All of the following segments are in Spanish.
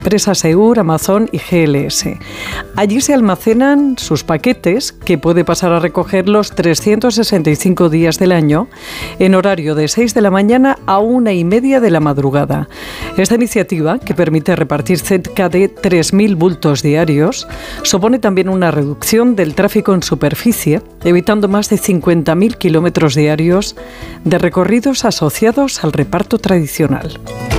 empresas Seur, Amazon y GLS. Allí se almacenan sus paquetes, que puede pasar a recoger los 365 días del año, en horario de 6 de la mañana a 1:30 de la madrugada. Esta iniciativa, que permite repartir cerca de 3.000 bultos diarios, supone también una reducción del tráfico en superficie, evitando más de 50.000 kilómetros diarios de recorridos asociados al reparto tradicional.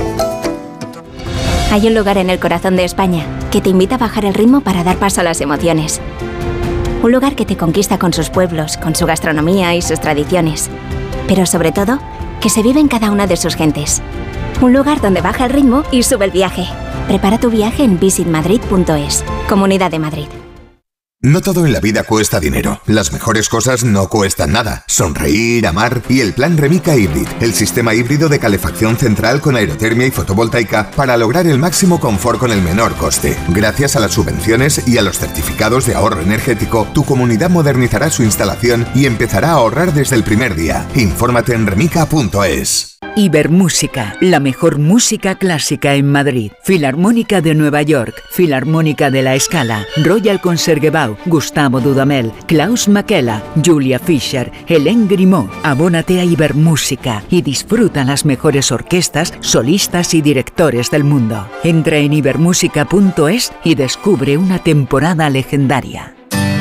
Hay un lugar en el corazón de España que te invita a bajar el ritmo para dar paso a las emociones. Un lugar que te conquista con sus pueblos, con su gastronomía y sus tradiciones. Pero sobre todo, que se vive en cada una de sus gentes. Un lugar donde baja el ritmo y sube el viaje. Prepara tu viaje en visitmadrid.es. Comunidad de Madrid. No todo en la vida cuesta dinero. Las mejores cosas no cuestan nada. Sonreír, amar y el plan Remica Hybrid, el sistema híbrido de calefacción central con aerotermia y fotovoltaica para lograr el máximo confort con el menor coste. Gracias a las subvenciones y a los certificados de ahorro energético, tu comunidad modernizará su instalación y empezará a ahorrar desde el primer día. Infórmate en remica.es. Ibermúsica, la mejor música clásica en Madrid. Filarmónica de Nueva York, Filarmónica de La Scala, Royal Concertgebouw, Gustavo Dudamel, Klaus Makela, Julia Fischer, Hélène Grimaud. Abónate a Ibermúsica y disfruta las mejores orquestas, solistas y directores del mundo. Entra en ibermúsica.es y descubre una temporada legendaria.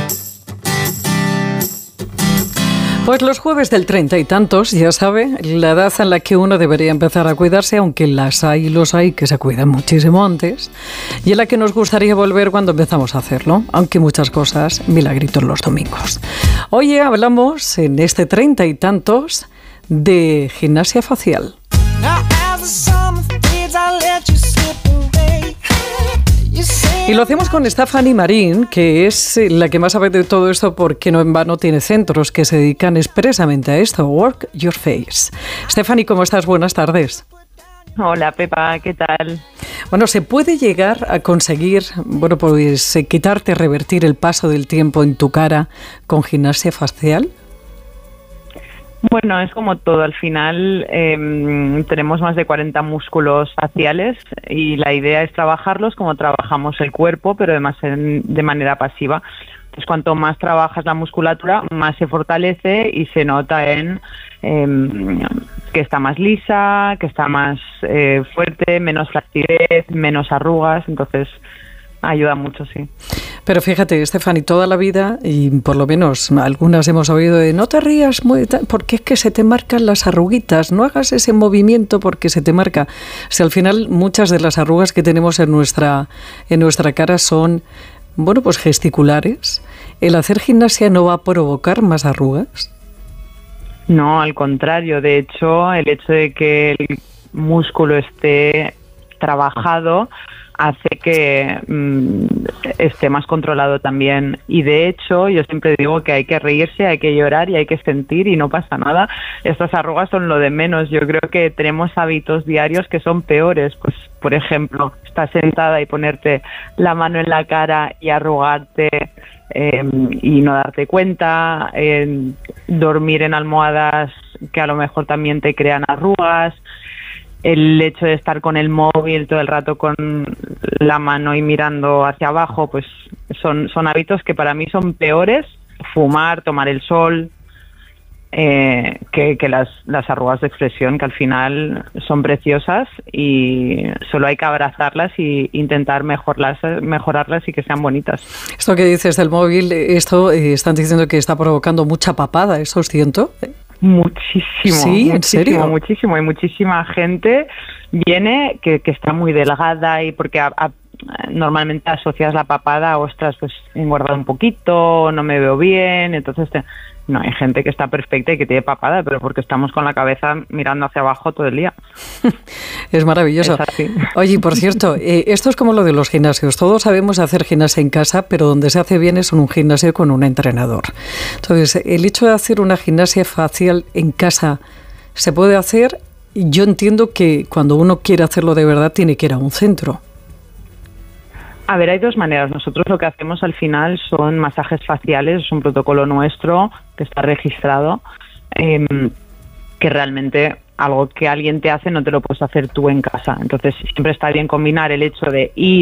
Pues los jueves del 30 y tantos, ya sabe, la edad en la que uno debería empezar a cuidarse, aunque los hay que se cuidan muchísimo antes, y en la que nos gustaría volver cuando empezamos a hacerlo, aunque muchas cosas, milagritos los domingos. Hoy hablamos en este 30 y tantos de gimnasia facial. Y lo hacemos con Stephanie Marín, que es la que más sabe de todo esto, porque no en vano tiene centros que se dedican expresamente a esto, Work Your Face. Stephanie, ¿cómo estás? Buenas tardes. Hola, Pepa, ¿qué tal? Bueno, ¿se puede llegar a conseguir, quitarte, revertir el paso del tiempo en tu cara con gimnasia facial? Bueno, es como todo. Al final tenemos más de 40 músculos faciales y la idea es trabajarlos como trabajamos el cuerpo, pero además de manera pasiva. Entonces, cuanto más trabajas la musculatura, más se fortalece y se nota en que está más lisa, que está más fuerte, menos flacidez, menos arrugas. Entonces, ayuda mucho, sí. Pero fíjate, Stephanie, toda la vida, y por lo menos algunas hemos oído de no te rías porque es que se te marcan las arruguitas, no hagas ese movimiento porque se te marca. O sea, al final muchas de las arrugas que tenemos en nuestra cara son, pues gesticulares. ¿El hacer gimnasia no va a provocar más arrugas? No, al contrario. De hecho, el hecho de que el músculo esté trabajado hace que esté más controlado también. Y de hecho, yo siempre digo que hay que reírse, hay que llorar y hay que sentir y no pasa nada. Estas arrugas son lo de menos. Yo creo que tenemos hábitos diarios que son peores. Pues, por ejemplo, estar sentada y ponerte la mano en la cara y arrugarte y no darte cuenta, dormir en almohadas que a lo mejor también te crean arrugas, el hecho de estar con el móvil todo el rato con la mano y mirando hacia abajo, pues son hábitos que para mí son peores, fumar, tomar el sol, que las arrugas de expresión, que al final son preciosas y solo hay que abrazarlas e intentar mejorarlas y que sean bonitas. Esto que dices del móvil, están diciendo que está provocando mucha papada, ¿eso es cierto? Muchísimo. ¿Sí? ¿En serio? Muchísimo. Hay muchísima gente viene que está muy delgada y porque normalmente asocias la papada a, ostras, pues he engordado un poquito, no me veo bien, entonces no, hay gente que está perfecta y que tiene papada, pero porque estamos con la cabeza mirando hacia abajo todo el día. Es maravilloso. Es así. Oye, por cierto, esto es como lo de los gimnasios. Todos sabemos hacer gimnasia en casa, pero donde se hace bien es en un gimnasio con un entrenador. Entonces, el hecho de hacer una gimnasia facial en casa se puede hacer. Yo entiendo que cuando uno quiere hacerlo de verdad tiene que ir a un centro. A ver, hay dos maneras. Nosotros lo que hacemos al final son masajes faciales, es un protocolo nuestro que está registrado, que realmente algo que alguien te hace no te lo puedes hacer tú en casa. Entonces siempre está bien combinar el hecho de ir